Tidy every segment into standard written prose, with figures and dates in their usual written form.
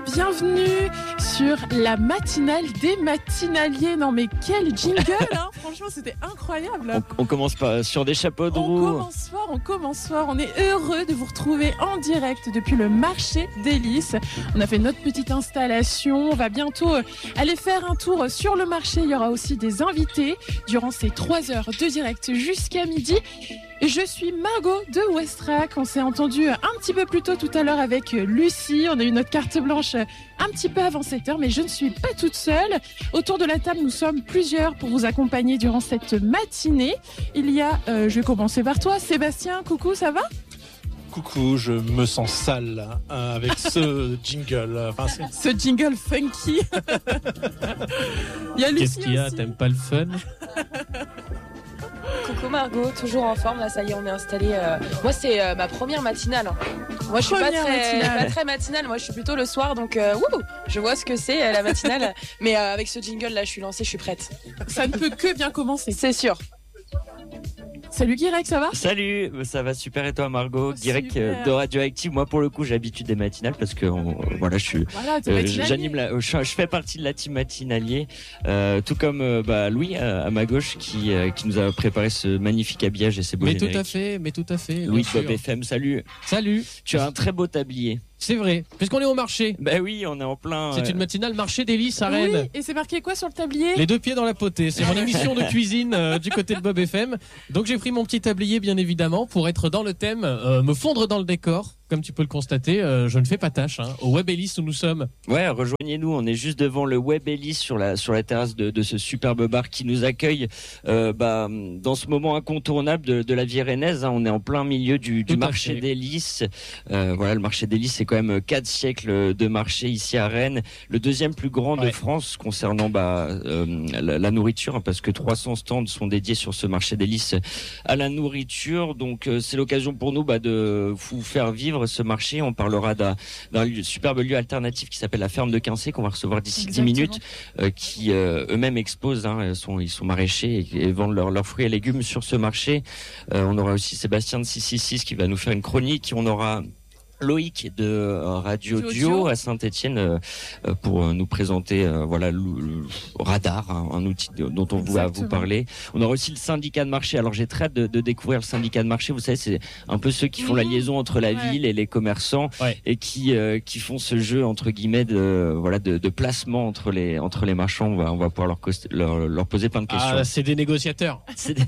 Bienvenue sur la matinale des matinaliers. Non mais quel jingle hein. Franchement c'était incroyable. On commence pas sur des chapeaux de roue. On commence fort. On est heureux de vous retrouver en direct depuis le marché des Lys. On a fait notre petite installation. On va bientôt aller faire un tour sur le marché. Il y aura aussi des invités durant ces 3 heures de direct jusqu'à midi. Je suis Margot de Westrack. On s'est entendu un petit peu plus tôt tout à l'heure avec Lucie. On a eu notre carte blanche un petit peu avant 7h, mais je ne suis pas toute seule. Autour de la table, nous sommes plusieurs pour vous accompagner durant cette matinée. Il y a, je vais commencer par toi, Sébastien. Coucou, ça va ? Coucou, je me sens sale avec ce jingle. Enfin, ce jingle funky. Il y a Lucie. Qu'est-ce qu'il y a ? T'aimes pas le fun ? Coucou Margot, toujours en forme, là ça y est on est installé. Moi c'est ma première matinale. Moi je suis pas très matinale, moi je suis plutôt le soir donc je vois ce que c'est la matinale. Mais avec ce jingle là je suis lancée, je suis prête. Ça ne peut que bien commencer. C'est sûr. Salut Guirec, ça va ? Salut, ça va super et toi Margot ? Guirec de Radioactive. Moi pour le coup j'ai l'habitude des matinales parce que je fais partie de la team matinalier, tout comme Louis à ma gauche qui nous a préparé ce magnifique habillage et ces beaux génériques. Mais tout à fait. Louis de Bob FM, salut. Tu as un très beau tablier. C'est vrai, puisqu'on est au marché. Ben oui, on est en plein. C'est une matinale marché des Lys à Rennes. Oui, et c'est marqué quoi sur le tablier ? Les 2 pieds dans la potée. C'est mon émission de cuisine du côté de Bob FM. Donc j'ai pris mon petit tablier bien évidemment pour être dans le thème, me fondre dans le décor. Comme tu peux le constater, je ne fais pas tâche au Web Lys où nous sommes. Ouais, rejoignez-nous, on est juste devant le Web Lys sur la terrasse de ce superbe bar qui nous accueille dans ce moment incontournable de la vie rennaise. On est en plein milieu du marché des Lys. Le marché des Lys, c'est quand même 4 siècles de marché ici à Rennes. Le deuxième plus grand de France concernant la nourriture, parce que 300 stands sont dédiés sur ce marché des Lys à la nourriture. Donc c'est l'occasion pour nous de vous faire vivre ce marché. On parlera d'un superbe lieu alternatif qui s'appelle la ferme de Quincé qu'on va recevoir d'ici 10 minutes, qui eux-mêmes exposent, ils sont maraîchers et vendent leurs fruits et légumes sur ce marché. On aura aussi Sébastien de 666 qui va nous faire une chronique. On aura Loïc de Radio Dio à Saint-Etienne pour nous présenter le Radar, un outil dont on va vous parler. On aura aussi le syndicat de marché. Alors j'ai très hâte de découvrir le syndicat de marché. Vous savez, c'est un peu ceux qui font la liaison entre la ville et les commerçants et qui font ce jeu entre guillemets de placement entre les marchands. On va pouvoir leur poser plein de questions. Ah, c'est des négociateurs.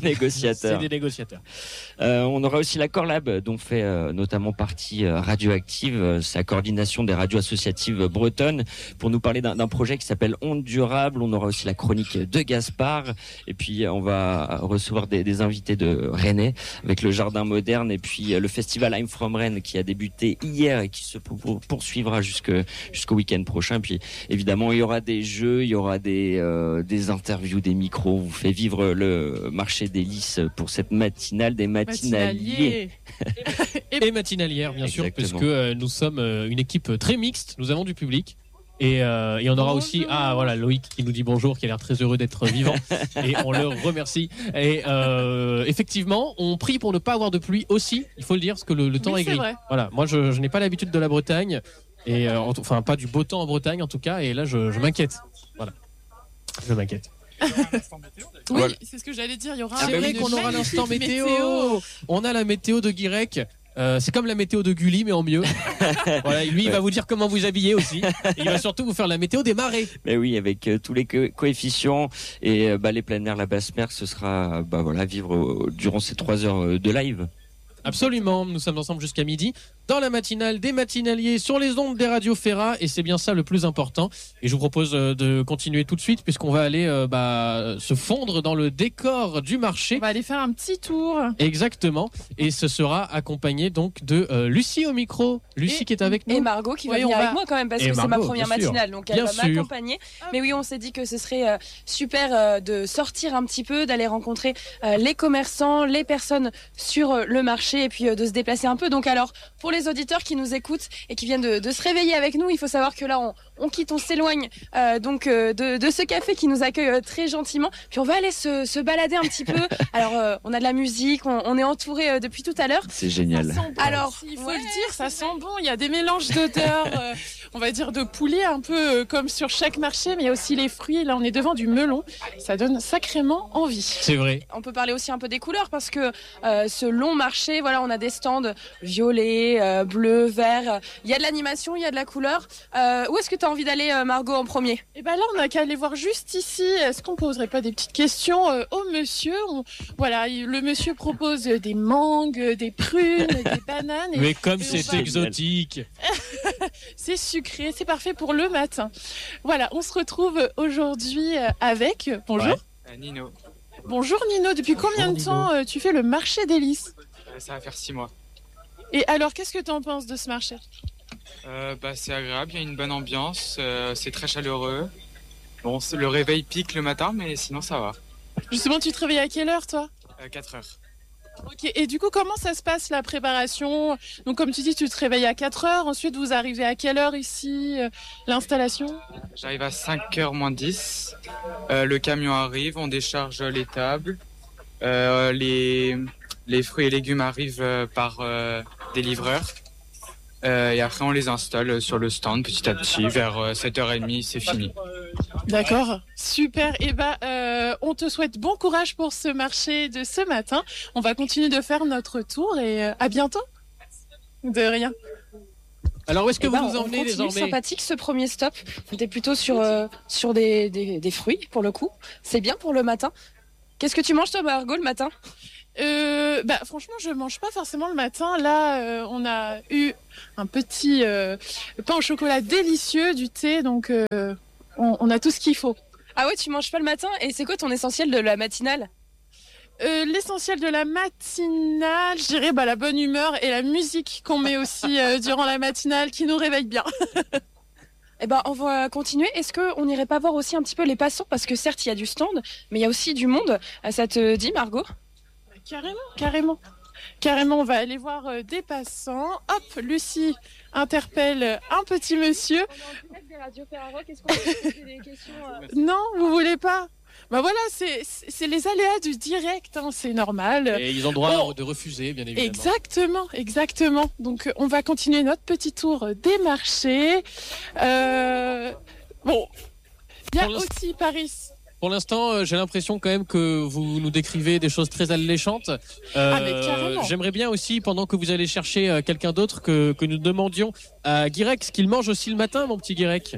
On aura aussi la Corlab dont fait notamment partie Radioactive, sa coordination des radios associatives bretonnes, pour nous parler d'un projet qui s'appelle Ondes Durables. On aura aussi la chronique de Gaspard, et puis on va recevoir des invités de Rennais avec le Jardin Moderne, et puis le festival I'm From Rennes qui a débuté hier et qui se poursuivra jusqu'au week-end prochain. Puis évidemment il y aura des jeux, il y aura des interviews, des micros. On vous fait vivre le marché des Lys pour cette matinale des matinaliers. Et matinalières bien sûr. Exactement. Parce que nous sommes une équipe très mixte, nous avons du public et on aura aussi Loïc qui nous dit bonjour, qui a l'air très heureux d'être vivant et on le remercie. Et effectivement, on prie pour ne pas avoir de pluie aussi, il faut le dire, parce que le temps est gris. Vrai. Voilà, moi je n'ai pas l'habitude de la Bretagne et pas du beau temps en Bretagne en tout cas, et là je m'inquiète. Voilà, je m'inquiète. Oui, c'est ce que j'allais dire. Il y aura c'est vrai qu'on aura l'instant météo. On a la météo de Guirec. C'est comme la météo de Gulli mais en mieux. Voilà, lui il va vous dire comment vous habiller aussi. Et il va surtout vous faire la météo des marées. Mais oui, avec tous les coefficients et les pleines mers, la basse mer, ce sera vivre durant ces 3 heures de live. Absolument, nous sommes ensemble jusqu'à midi dans la matinale des matinaliers sur les ondes des radios Ferra, et c'est bien ça le plus important. Et je vous propose de continuer tout de suite puisqu'on va aller se fondre dans le décor du marché. On va aller faire un petit tour. Exactement, et ce sera accompagné donc de Lucie au micro. Lucie qui est avec nous. Et Margot qui va venir avec moi quand même, parce que c'est ma première matinale, donc elle va m'accompagner. Mais oui, on s'est dit que ce serait super de sortir un petit peu, d'aller rencontrer les commerçants, les personnes sur le marché, et puis de se déplacer un peu. Donc alors, pour les auditeurs qui nous écoutent et qui viennent de se réveiller avec nous, il faut savoir que là, on quitte, on s'éloigne de ce café qui nous accueille très gentiment. Puis on va aller se balader un petit peu. Alors, on a de la musique, on est entouré depuis tout à l'heure. C'est génial. Bon. Alors, il faut le dire, ça sent bon. Il y a des mélanges d'odeurs, on va dire de poulet, un peu comme sur chaque marché, mais il y a aussi les fruits. Là, on est devant du melon. Ça donne sacrément envie. C'est vrai. On peut parler aussi un peu des couleurs parce que ce long marché, voilà, on a des stands violet, bleu, vert. Il y a de l'animation, il y a de la couleur. Où est-ce que tu as envie d'aller, Margot, en premier? Et ben là, on n'a qu'à aller voir juste ici. Est-ce qu'on poserait pas des petites questions au monsieur? Voilà, le monsieur propose des mangues, des prunes, des bananes. Mais comme c'est exotique. C'est sucré, c'est parfait pour le matin. Voilà, on se retrouve aujourd'hui avec... Bonjour. Nino. Bonjour Nino, depuis combien de temps tu fais le marché des lys? Ça va faire 6 mois. Et alors, qu'est-ce que tu en penses de ce marché? C'est agréable, il y a une bonne ambiance, c'est très chaleureux. Bon, le réveil pique le matin, mais sinon ça va. Justement, tu te réveilles à quelle heure, toi? 4 heures. Ok, et du coup, comment ça se passe la préparation? Donc, comme tu dis, tu te réveilles à 4 heures. Ensuite, vous arrivez à quelle heure ici, l'installation? J'arrive à 5h moins 10. Le camion arrive, on décharge les tables. Les fruits et légumes arrivent par des livreurs. Et après, on les installe sur le stand petit à petit. Vers 7h30, c'est fini. D'accord, super. Et on te souhaite bon courage pour ce marché de ce matin. On va continuer de faire notre tour et à bientôt. De rien. Alors, où est-ce que vous nous emmenez désormais? Sympathique ce premier stop. On était plutôt sur des fruits pour le coup. C'est bien pour le matin. Qu'est-ce que tu manges toi, Margot, le matin? Franchement, je mange pas forcément le matin. Là, on a eu un petit pain au chocolat délicieux, du thé, donc on a tout ce qu'il faut. Ah ouais, tu manges pas le matin? Et c'est quoi ton essentiel de la matinale? L'essentiel de la matinale, je dirais la bonne humeur et la musique qu'on met aussi durant la matinale qui nous réveille bien. On va continuer. Est-ce qu'on n'irait pas voir aussi un petit peu les passants? Parce que certes, il y a du stand, mais il y a aussi du monde. Ça te dit, Margot? Carrément, on va aller voir des passants. Hop, Lucie interpelle un petit monsieur. Non, vous voulez pas? Voilà, c'est les aléas du direct, hein, c'est normal. Et ils ont droit de refuser, bien évidemment. Exactement. Donc, on va continuer notre petit tour des marchés. Il y a aussi Paris. Pour l'instant, j'ai l'impression quand même que vous nous décrivez des choses très alléchantes. Mais carrément. J'aimerais bien aussi, pendant que vous allez chercher quelqu'un d'autre, que nous demandions à Guirec ce qu'il mange aussi le matin, mon petit Guirec.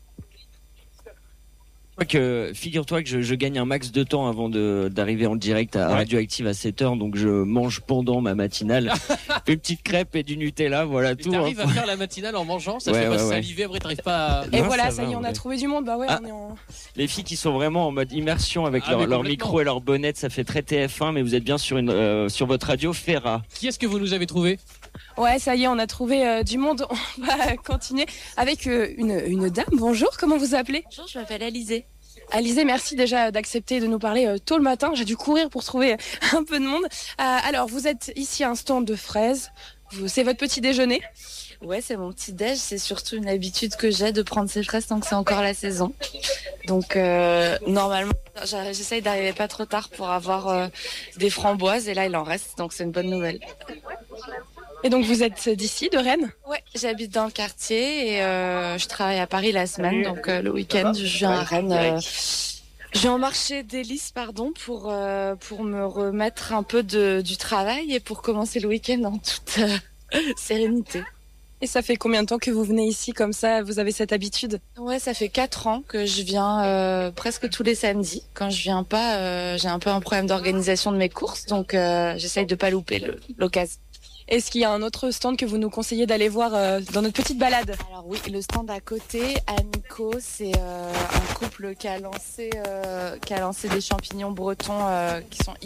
Figure-toi que je gagne un max de temps avant d'arriver en direct à Radioactive à 7h, donc je mange pendant ma matinale une petite crêpe et du Nutella, voilà tout. T'arrives à faire la matinale en mangeant, ça te fait pas saliver, après t'arrives pas à... Et voilà, ça y est, on a trouvé du monde, on est en... Les filles qui sont vraiment en mode immersion avec leur micro et leur bonnette, ça fait très TF1, mais vous êtes bien sur votre radio Ferra. Qui est-ce que vous nous avez trouvé? Ouais, ça y est, on a trouvé du monde. On va continuer avec une dame. Bonjour, comment vous appelez? Bonjour, je m'appelle Alizée. Alizée, merci déjà d'accepter de nous parler tôt le matin. J'ai dû courir pour trouver un peu de monde. Alors, vous êtes ici à un stand de fraises. C'est votre petit déjeuner? Ouais, c'est mon petit déj. C'est surtout une habitude que j'ai de prendre ces fraises tant que c'est encore la saison. Donc, normalement, j'essaye d'arriver pas trop tard pour avoir des framboises. Et là, il en reste, donc c'est une bonne nouvelle. Et donc vous êtes d'ici, de Rennes? Ouais, j'habite dans le quartier et je travaille à Paris la semaine, donc le week-end je viens à Rennes. Je viens au marché des lys, pour me remettre un peu du travail et pour commencer le week-end en toute sérénité. Et ça fait combien de temps que vous venez ici comme ça? Vous avez cette habitude? Ouais, ça fait 4 ans que je viens presque tous les samedis. Quand je viens pas, j'ai un peu un problème d'organisation de mes courses, donc j'essaye de pas louper l'occasion. Est-ce qu'il y a un autre stand que vous nous conseillez d'aller voir dans notre petite balade? Alors oui, le stand à côté, Amico, c'est un couple qui a lancé des champignons bretons qui sont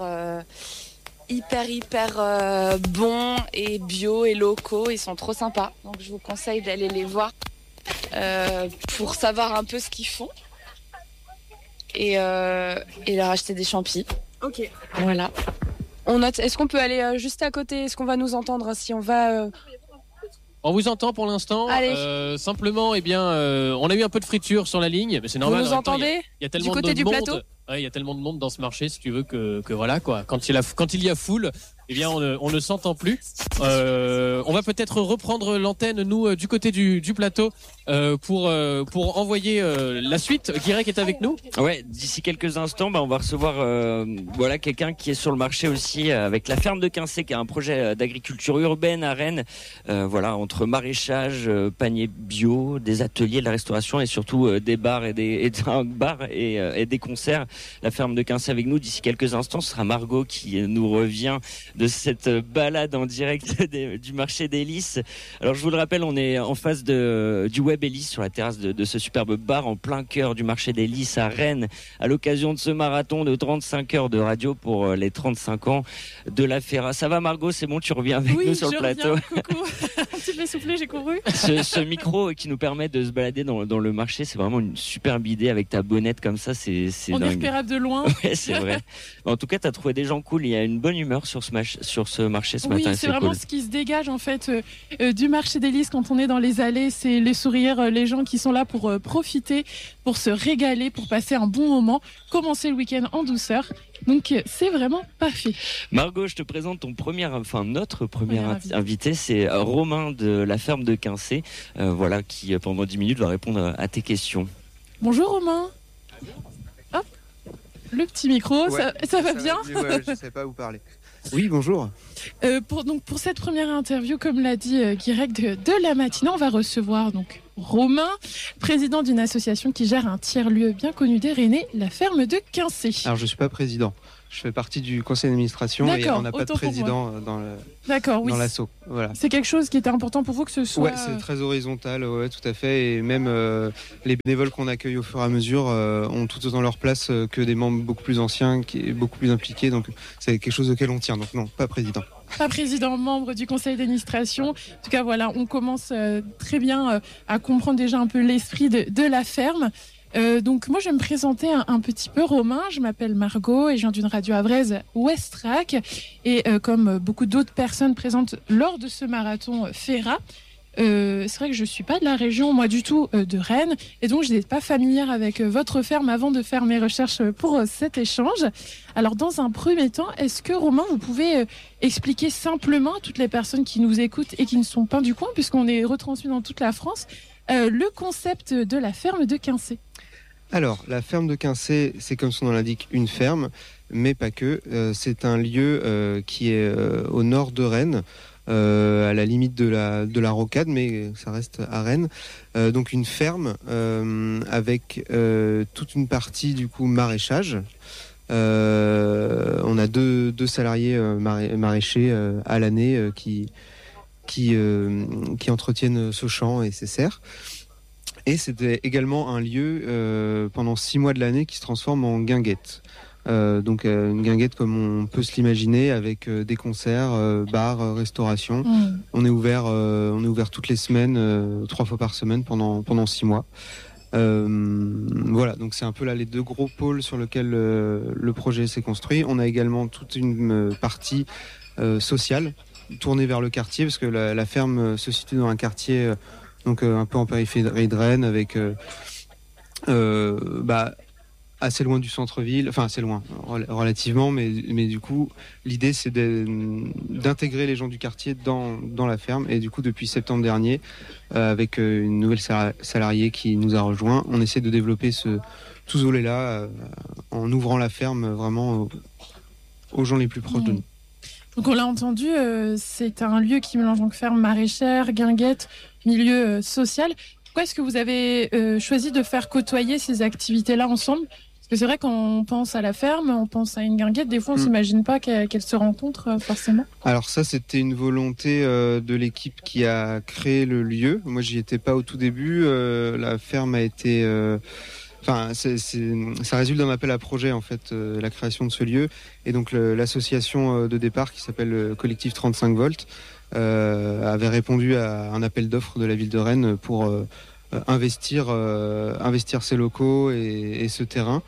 hyper bons et bio et locaux. Ils sont trop sympas. Donc je vous conseille d'aller les voir pour savoir un peu ce qu'ils font et leur acheter des champis. Ok. Voilà. On note. Est-ce qu'on peut aller juste à côté? Est-ce qu'on va nous entendre si on va On vous entend pour l'instant. Simplement, on a eu un peu de friture sur la ligne, mais c'est normal. Vous nous entendez Il y a tellement du côté de du monde. plateau? Il y a tellement de monde dans ce marché, si tu veux, que voilà quoi. Quand il y a foule, on ne s'entend plus. On va peut-être reprendre l'antenne, nous, du côté du plateau, pour envoyer la suite. Guirec est avec nous. Ouais, d'ici quelques instants, on va recevoir quelqu'un qui est sur le marché aussi avec la ferme de Quincé, qui a un projet d'agriculture urbaine à Rennes. Entre maraîchage, panier bio, des ateliers, de la restauration et surtout des bars et des concerts. La ferme de Quincé avec nous d'ici quelques instants. Ce sera Margot qui nous revient de cette balade en direct du marché des Lys. Alors je vous le rappelle, on est en face du Web Ellis sur la terrasse de ce superbe bar en plein cœur du marché des Lys à Rennes, à l'occasion de ce marathon de 35 heures de radio pour les 35 ans de la Ferra. Ça va Margot, c'est bon, tu reviens avec nous sur le plateau. Coucou. Un petit peu soufflé, j'ai couru. Ce micro qui nous permet de se balader dans le marché, c'est vraiment une superbe idée avec ta bonnette comme ça, c'est on dingue. est repérable de loin. Ouais, c'est vrai. En tout cas, tu as trouvé des gens cool, il y a une bonne humeur sur ce marché ce matin. Oui, c'est vraiment ce qui se dégage en fait du marché des Lys quand on est dans les allées, c'est les sourires, les gens qui sont là pour profiter, pour se régaler, pour passer un bon moment, commencer le week-end en douceur. Donc c'est vraiment parfait. Margot, je te présente notre premier invité, c'est Romain de la ferme de Quincé, qui pendant 10 minutes va répondre à tes questions. Bonjour Romain. Hop, le petit micro, ouais, ça va bien. Je ne sais pas où parler. Oui, bonjour. Pour cette première interview, comme l'a dit Guirec de la matinée, on va recevoir donc Romain, président d'une association qui gère un tiers-lieu bien connu des Rennais, la ferme de Quincé. Alors je ne suis pas président, je fais partie du conseil d'administration et on n'a pas de président dans l'asso. Voilà. C'est quelque chose qui était important pour vous que ce soit... Ouais, c'est très horizontal, ouais, tout à fait. Et même les bénévoles qu'on accueille au fur et à mesure ont tout autant leur place que des membres beaucoup plus anciens, qui est beaucoup plus impliqués. Donc c'est quelque chose auquel on tient. Donc non, pas président. Pas président, membre du conseil d'administration. En tout cas, voilà, on commence très bien à comprendre déjà un peu l'esprit de la ferme. Donc moi je vais me présenter un petit peu. Romain, je m'appelle Margot et je viens d'une radio havraise Westrack et comme beaucoup d'autres personnes présentes lors de ce marathon Ferra, c'est vrai que je suis pas de la région moi du tout de Rennes et donc je n'étais pas familière avec votre ferme avant de faire mes recherches pour cet échange. Alors dans un premier temps, est-ce que Romain vous pouvez expliquer simplement à toutes les personnes qui nous écoutent et qui ne sont pas du coin puisqu'on est retransmis dans toute la France le concept de la ferme de Quincé? Alors, la ferme de Quincé, c'est comme son nom l'indique, une ferme, mais pas que. C'est un lieu qui est au nord de Rennes, à la limite de la Rocade, mais ça reste à Rennes. Donc une ferme avec toute une partie du coup maraîchage. On a deux salariés maraîchers à l'année qui entretiennent ce champ et ces serres. Et c'était également un lieu pendant 6 mois de l'année qui se transforme en guinguette. Donc une guinguette comme on peut se l'imaginer avec des concerts, bars, restauration. On est ouvert toutes les semaines, 3 fois par semaine pendant 6 mois. Voilà, donc c'est un peu là les deux gros pôles sur lesquels le projet s'est construit. On a également toute une partie sociale tournée vers le quartier parce que la ferme se situe dans un quartier donc un peu en périphérie de Rennes avec assez loin du centre-ville, enfin assez loin relativement, mais du coup l'idée c'est d'intégrer les gens du quartier dans la ferme et du coup depuis septembre dernier avec une nouvelle salariée qui nous a rejoint, on essaie de développer tout ce volet-là en ouvrant la ferme vraiment aux gens les plus proches de nous. Donc on l'a entendu, c'est un lieu qui mélange donc ferme maraîchère, guinguette, milieu social. Pourquoi est-ce que vous avez choisi de faire côtoyer ces activités-là ensemble ? Parce que c'est vrai quand on pense à la ferme, on pense à une guinguette, des fois on s'imagine pas qu'elles se rencontrent forcément. Alors ça c'était une volonté de l'équipe qui a créé le lieu. Moi j'y étais pas au tout début, la ferme a été... ça résulte d'un appel à projet en fait, la création de ce lieu. Et donc l'association de départ qui s'appelle Collectif 35 volts avait répondu à un appel d'offres de la ville de Rennes pour investir ces locaux et ce terrain.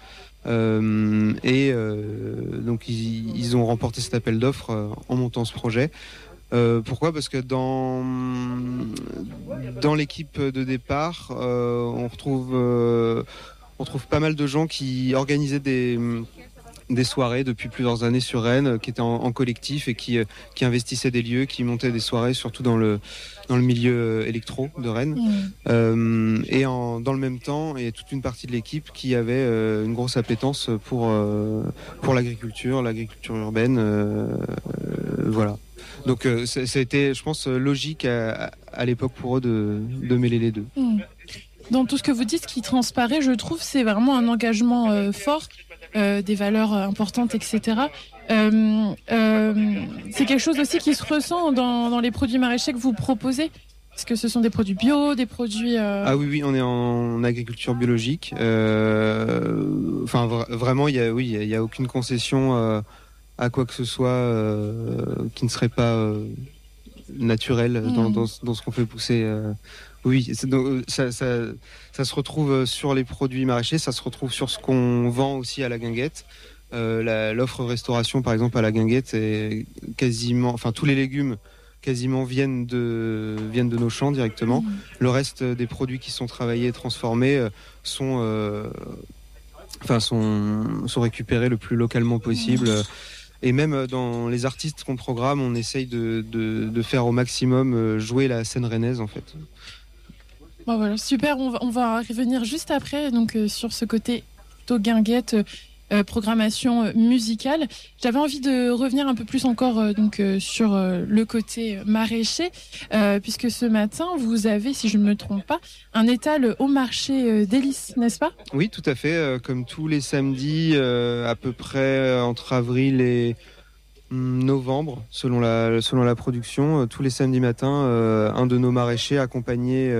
Donc ils ont remporté cet appel d'offres en montant ce projet. Pourquoi ? Parce que dans l'équipe de départ, on retrouve pas mal de gens qui organisaient des soirées depuis plusieurs années sur Rennes, qui étaient en collectif et qui investissaient des lieux, qui montaient des soirées, surtout dans le milieu électro de Rennes. Et dans le même temps, il y a toute une partie de l'équipe qui avait une grosse appétence pour l'agriculture urbaine. Voilà. Donc ça a été, je pense, logique à l'époque pour eux de mêler les deux. Dans tout ce que vous dites, ce qui transparaît, je trouve, c'est vraiment un engagement fort, des valeurs importantes, etc. C'est quelque chose aussi qui se ressent dans les produits maraîchers que vous proposez. Est-ce que ce sont des produits bio, des produits... Ah oui, on est en agriculture biologique. Vraiment, il y a aucune concession à quoi que ce soit qui ne serait pas naturel dans ce qu'on fait pousser. Oui, ça se retrouve sur les produits maraîchers, ça se retrouve sur ce qu'on vend aussi à la guinguette. L'offre restauration, par exemple, à la guinguette, est quasiment, tous les légumes quasiment viennent de nos champs directement. Le reste des produits qui sont travaillés et transformés sont récupérés le plus localement possible. Et même dans les artistes qu'on programme, on essaye de faire au maximum jouer la scène rennaise, en fait. Bon, voilà, super, on va revenir juste après donc, sur ce côté plutôt guinguette, programmation musicale. J'avais envie de revenir un peu plus encore sur le côté maraîcher, puisque ce matin, vous avez, si je ne me trompe pas, un étal au marché d'Hélice, n'est-ce pas ? Oui, tout à fait. Comme tous les samedis, à peu près entre avril et novembre, selon la production, tous les samedis matins, un de nos maraîchers accompagné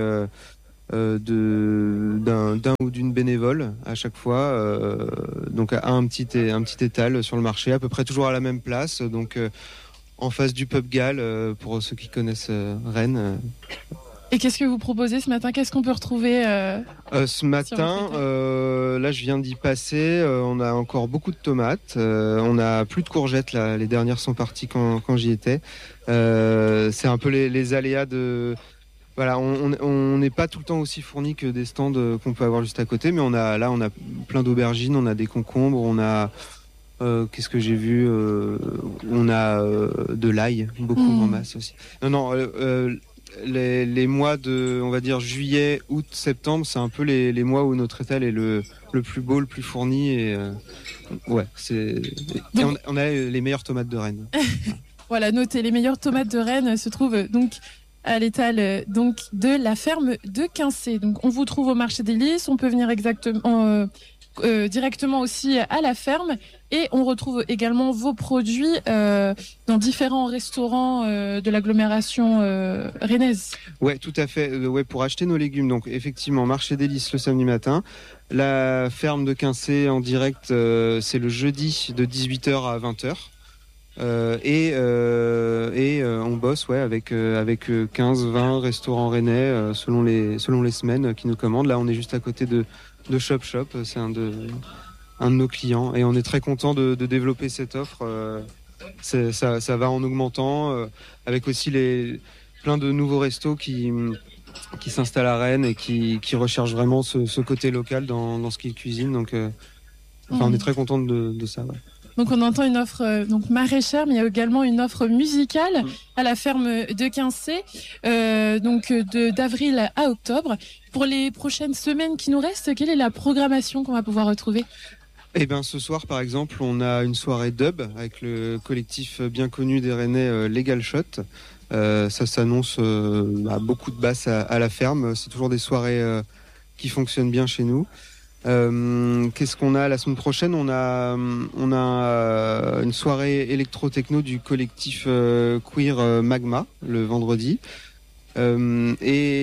d'un ou d'une bénévole à chaque fois, donc à un petit étal sur le marché, à peu près toujours à la même place, donc en face du pub Gall, pour ceux qui connaissent Rennes. Et qu'est-ce que vous proposez ce matin ? Qu'est-ce qu'on peut retrouver ce matin, là je viens d'y passer, on a encore beaucoup de tomates, on a plus de courgettes là, les dernières sont parties quand j'y étais. C'est un peu les aléas de... Voilà, on n'est pas tout le temps aussi fourni que des stands qu'on peut avoir juste à côté, mais on a plein d'aubergines, on a des concombres, on a... qu'est-ce que j'ai vu on a de l'ail, beaucoup en masse aussi. Les mois de, on va dire, juillet, août, septembre, c'est un peu les mois où notre étal est le plus beau, le plus fourni. Et on a les meilleures tomates de Rennes. Voilà, notez, les meilleures tomates de Rennes se trouvent donc à l'étal de la ferme de Quincé. Donc on vous trouve au marché des Lys, on peut venir directement aussi à la ferme, et on retrouve également vos produits dans différents restaurants de l'agglomération rennaise. Ouais, tout à fait. Pour acheter nos légumes, donc effectivement, marché des Lys le samedi matin, la ferme de Quincé en direct, c'est le jeudi de 18h à 20h. Et on bosse avec 15-20 restaurants rennais selon les semaines qui nous commandent. Là, on est juste à côté de Shop Shop, c'est un de nos clients, et on est très content de développer cette offre. Ça va en augmentant, avec aussi plein de nouveaux restos qui s'installent à Rennes et qui recherchent vraiment ce côté local dans ce qu'ils cuisinent. Donc, on est très content de ça. Ouais. Donc on entend une offre maraîchère, mais il y a également une offre musicale à la ferme de Quincé, d'avril à octobre. Pour les prochaines semaines qui nous restent, quelle est la programmation qu'on va pouvoir retrouver ? Eh bien, ce soir, par exemple, on a une soirée dub avec le collectif bien connu des Rennais Legal Shot. Ça s'annonce beaucoup de basses à la ferme. C'est toujours des soirées qui fonctionnent bien chez nous. Qu'est-ce qu'on a la semaine prochaine ? On a une soirée électro-techno du collectif queer Magma le vendredi. Le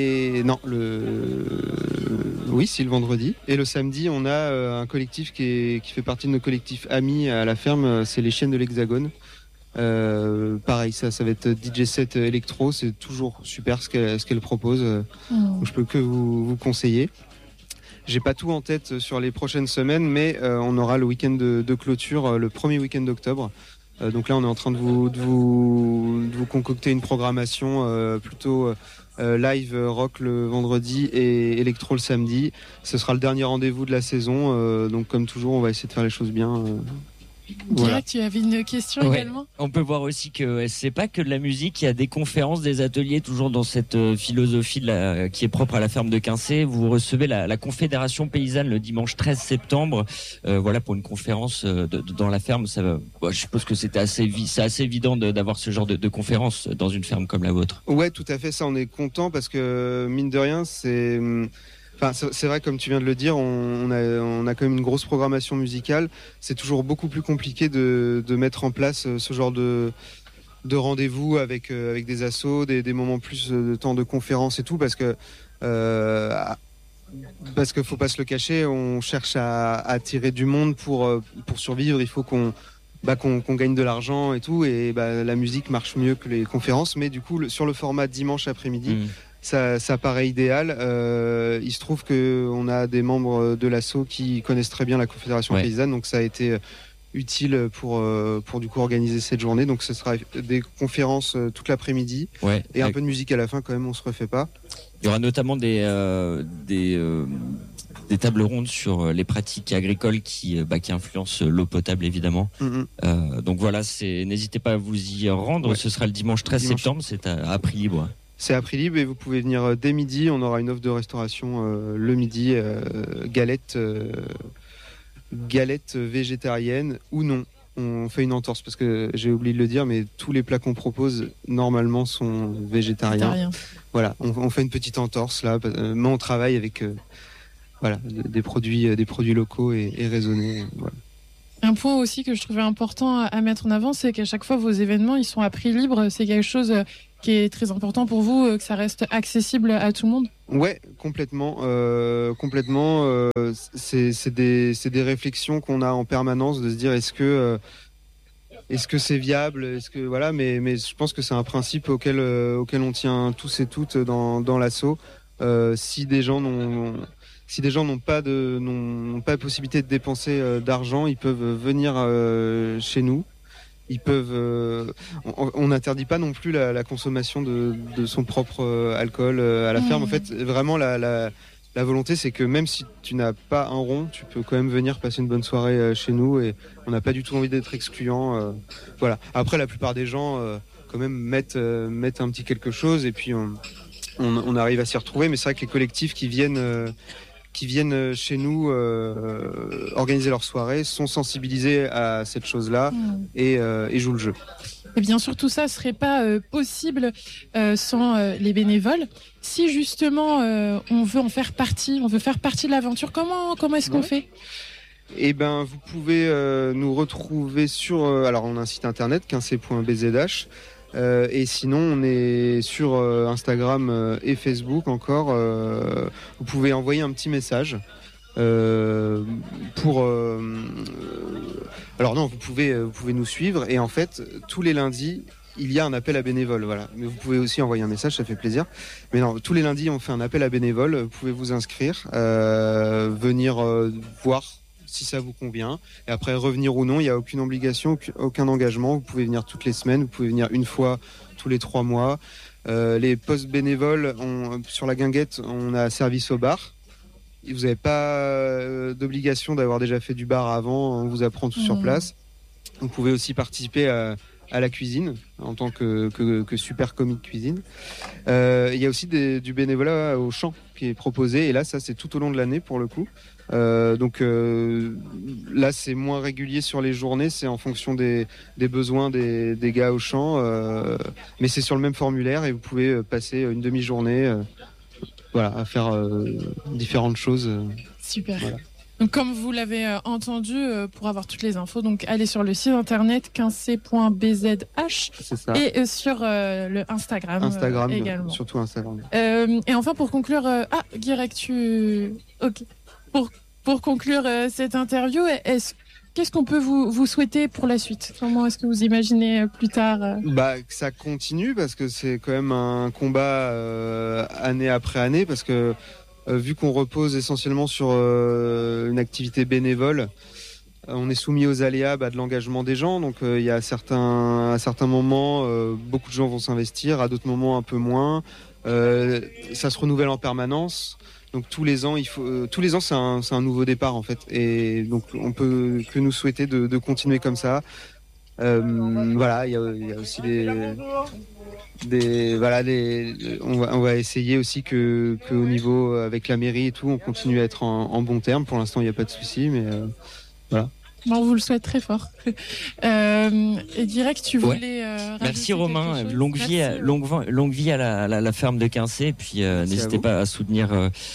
vendredi. Et le samedi, on a un collectif qui fait partie de nos collectifs amis à la ferme, c'est les Chiennes de l'Hexagone. Pareil, ça va être DJ set électro, c'est toujours super ce qu'elle propose. Donc je peux que vous conseiller. J'ai pas tout en tête sur les prochaines semaines, mais on aura le week-end de clôture, le premier week-end d'octobre, Donc là, on est en train de vous concocter une programmation plutôt live rock le vendredi et électro le samedi. Ce sera le dernier rendez-vous de la saison. Donc comme toujours, on va essayer de faire les choses bien. Voilà. Tu avais une question également. On peut voir aussi que c'est pas que de la musique, il y a des conférences, des ateliers, toujours dans cette philosophie qui est propre à la ferme de Quincé. Vous recevez la Confédération paysanne le dimanche 13 septembre, pour une conférence dans la ferme. Je suppose que c'est assez évident d'avoir ce genre de conférence dans une ferme comme la vôtre. Ouais, tout à fait. Ça, on est content parce que mine de rien, c'est vrai, comme tu viens de le dire, on a quand même une grosse programmation musicale. C'est toujours beaucoup plus compliqué de mettre en place ce genre de rendez-vous avec des assos, des moments plus de temps de conférence et tout, parce que faut pas se le cacher, on cherche à attirer du monde pour survivre. Il faut qu'on gagne de l'argent et tout, et la musique marche mieux que les conférences. Mais du coup, sur le format dimanche après-midi, ça paraît idéal. Il se trouve qu'on a des membres de l'asso qui connaissent très bien la Confédération paysanne, donc ça a été utile pour du coup organiser cette journée. Donc ce sera des conférences toute l'après-midi et un peu de musique à la fin quand même, on se refait pas. Il y aura notamment des tables rondes sur les pratiques agricoles qui influencent l'eau potable évidemment. Donc voilà, n'hésitez pas à vous y rendre. Ce sera le dimanche 13 septembre, c'est à prix libre. C'est à prix libre et vous pouvez venir dès midi. On aura une offre de restauration le midi, galette végétarienne ou non. On fait une entorse parce que j'ai oublié de le dire, mais tous les plats qu'on propose normalement sont végétariens. Voilà, on fait une petite entorse là, mais on travaille avec des produits locaux et raisonnés. Voilà. Un point aussi que je trouvais important à mettre en avant, c'est qu'à chaque fois vos événements ils sont à prix libre. C'est quelque chose qui est très important pour vous, que ça reste accessible à tout le monde. Ouais, complètement. C'est des réflexions qu'on a en permanence de se dire est-ce que c'est viable, mais je pense que c'est un principe auquel on tient tous et toutes dans l'asso. Si des gens n'ont pas possibilité de dépenser d'argent, ils peuvent venir chez nous. Ils peuvent. On n'interdit pas non plus la consommation de son propre alcool à la ferme. En fait, vraiment la volonté, c'est que même si tu n'as pas un rond, tu peux quand même venir passer une bonne soirée chez nous, et on n'a pas du tout envie d'être excluant. Voilà. Après, la plupart des gens quand même mettent un petit quelque chose, et puis on arrive à s'y retrouver. Mais c'est vrai que les collectifs qui viennent chez nous organiser leur soirée sont sensibilisés à cette chose-là et jouent le jeu. Et bien sûr, tout ça ne serait pas possible sans les bénévoles. Si justement on veut faire partie de l'aventure, comment est-ce qu'on fait ? Eh ben, vous pouvez nous retrouver sur... alors, on a un site internet, quincé.bzh. Et sinon, on est sur Instagram et Facebook encore. Vous pouvez envoyer un petit message pour. Alors non, vous pouvez nous suivre, et en fait, tous les lundis, il y a un appel à bénévoles. Voilà. Mais vous pouvez aussi envoyer un message, ça fait plaisir. Mais non, tous les lundis, on fait un appel à bénévoles. Vous pouvez vous inscrire, venir voir si ça vous convient, et après revenir ou non. Il n'y a aucune obligation, aucun engagement. Vous pouvez venir toutes les semaines, vous pouvez venir une fois tous les 3 mois. Les postes bénévoles, sur la guinguette, on a service au bar. Vous n'avez pas d'obligation d'avoir déjà fait du bar avant, on vous apprend tout sur place. Vous pouvez aussi participer à la cuisine en tant que super commis de cuisine. Il y a aussi du bénévolat au chant qui est proposé, et là ça c'est tout au long de l'année pour le coup. Donc là c'est moins régulier sur les journées, c'est en fonction des besoins des gars au chant, mais c'est sur le même formulaire, et vous pouvez passer une demi-journée à faire différentes choses. Super. Voilà. Donc, comme vous l'avez entendu, pour avoir toutes les infos, donc allez sur le site internet quincé.bzh et sur le Instagram également. Surtout Instagram. Et enfin, pour conclure, Guirec, pour conclure cette interview, qu'est-ce qu'on peut vous souhaiter pour la suite ? Comment est-ce que vous imaginez plus tard que ça continue, parce que c'est quand même un combat année après année, parce que vu qu'on repose essentiellement sur une activité bénévole, on est soumis aux aléas de l'engagement des gens. Donc il y a à certains moments, beaucoup de gens vont s'investir, à d'autres moments un peu moins. Ça se renouvelle en permanence. Donc tous les ans, c'est un nouveau départ en fait. Et donc on peut que nous souhaiter de continuer comme ça. Voilà, il y a aussi on va essayer aussi que au niveau avec la mairie et tout, on continue à être en bon terme. Pour l'instant, il n'y a pas de souci, mais voilà. On vous le souhaite très fort. Et direct, tu voulais. Merci Romain. Longue vie à la ferme de Quincé. Et puis n'hésitez pas à soutenir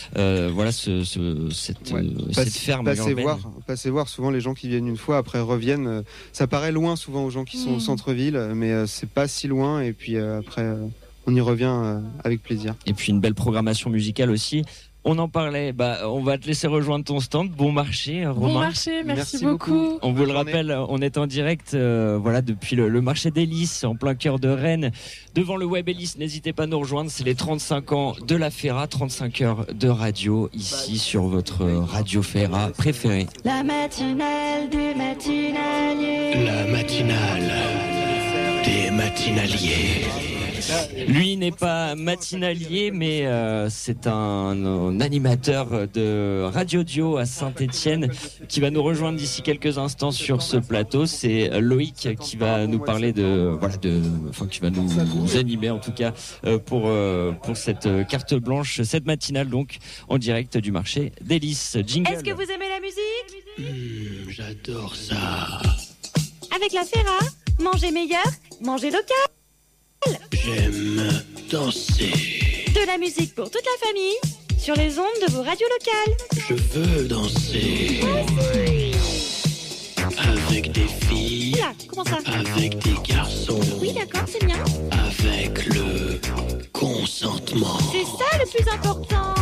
cette ferme urbaine. Passez voir. Souvent les gens qui viennent une fois après reviennent. Ça paraît loin souvent aux gens qui sont au centre-ville, mais c'est pas si loin. Et puis après, on y revient avec plaisir. Et puis une belle programmation musicale aussi. On en parlait, on va te laisser rejoindre ton stand. Bon marché, Romain. Bon marché, merci beaucoup. On vous le rappelle, on est en direct depuis le marché des Lys, en plein cœur de Rennes, devant le Web Hélice. N'hésitez pas à nous rejoindre, c'est les 35 ans de la Ferra, 35 heures de radio, ici sur votre radio Ferra préférée. La matinale des matinaliers. La matinale des matinaliers. Lui n'est pas matinalier, mais c'est un animateur de Radio Dio à Saint-Étienne qui va nous rejoindre d'ici quelques instants sur ce plateau. C'est Loïc qui va nous parler qui va nous animer en tout cas pour cette carte blanche, cette matinale donc en direct du marché des Lys. Jingle. Est-ce que vous aimez la musique? J'adore ça. Avec la Ferra, mangez meilleur, mangez local. J'aime danser. De la musique pour toute la famille, sur les ondes de vos radios locales. Je veux danser. Avec des filles. Oula, comment ça? Avec des